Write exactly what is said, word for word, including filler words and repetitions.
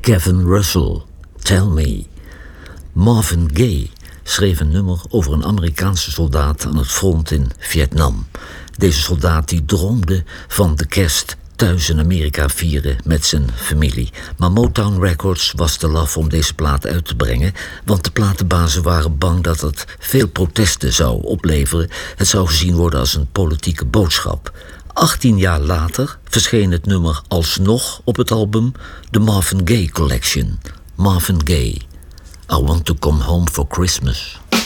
Kevin Russell, Tell Me. Marvin Gaye schreef een nummer over een Amerikaanse soldaat aan het front in Vietnam. Deze soldaat die droomde van de kerst thuis in Amerika vieren met zijn familie. Maar Motown Records was te laf om deze plaat uit te brengen, want de platenbazen waren bang dat het veel protesten zou opleveren. Het zou gezien worden als een politieke boodschap. achttien jaar later verscheen het nummer alsnog op het album The Marvin Gaye Collection. Marvin Gaye, I Want to Come Home for Christmas.